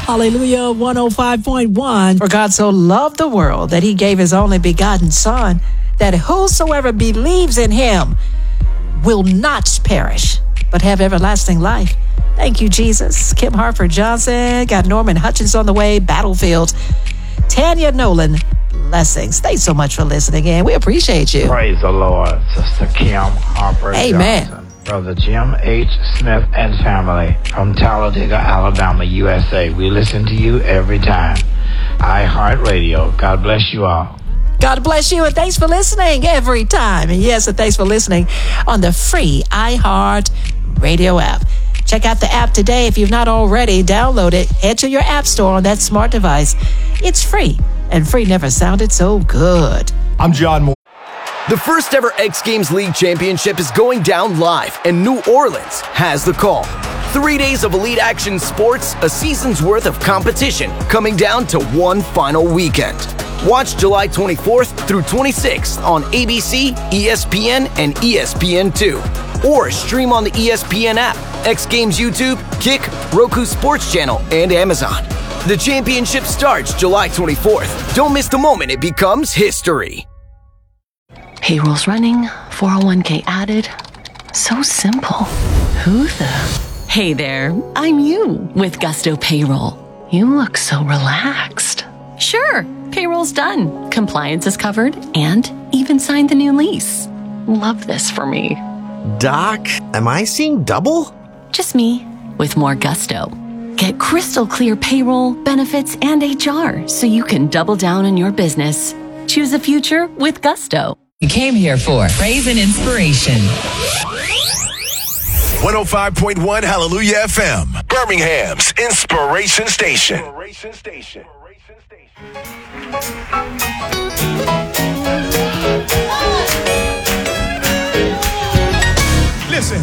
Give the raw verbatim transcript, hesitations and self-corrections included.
Hallelujah, one oh five point one. For God so loved the world that he gave his only begotten Son, that whosoever believes in him will not perish, but have everlasting life. Thank you, Jesus. Kim Harford Johnson, got Norman Hutchins on the way, Battlefield. Tanya Nolan, blessings. Thanks so much for listening in. We appreciate you. Praise the Lord, Sister Kim Harford Amen. Johnson. Brother Jim H. Smith and family from Talladega, Alabama, U S A. We listen to you every time. iHeartRadio. God bless you all. God bless you, and thanks for listening every time. And yes, and thanks for listening on the free iHeart Radio app. Check out the app today. If you've not already, download it. Head to your app store on that smart device. It's free, and free never sounded so good. I'm John Moore. The first ever X Games League Championship is going down live, and New Orleans has the call. Three days of elite action sports, a season's worth of competition, coming down to one final weekend. Watch July twenty-fourth through twenty-sixth on A B C, E S P N, and E S P N two. Or stream on the E S P N app, X Games YouTube, Kick, Roku Sports Channel, and Amazon. The championship starts July twenty-fourth. Don't miss the moment it becomes history. Payroll's running, four oh one k added. So simple. Who the? Hey there, I'm you with Gusto Payroll. You look so relaxed. Sure, payroll's done. Compliance is covered and even signed the new lease. Love this for me. Doc, am I seeing double? Just me with more gusto. Get crystal clear payroll, benefits, and H R so you can double down on your business. Choose a future with Gusto. You came here for praise and inspiration. one oh five point one Hallelujah F M, Birmingham's Inspiration Station. Inspiration Station.